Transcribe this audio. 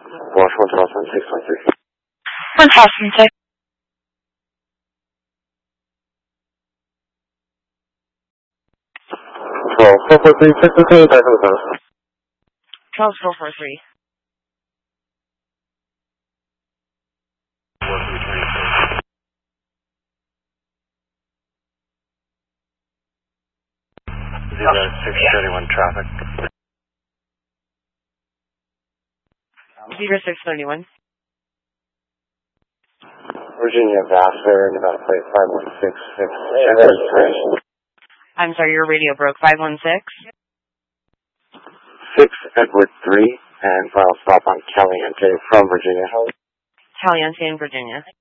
Washington Hotel 616. Fantastic. Well, 443, 623, back to the phone. Charles 443. Zero 631 traffic. 0631. Virginia Vassar, Nevada plate 5166. I'm sorry, your radio broke. 516? 6 Edward 3, and final stop on Caliente from Virginia. Caliente in Virginia.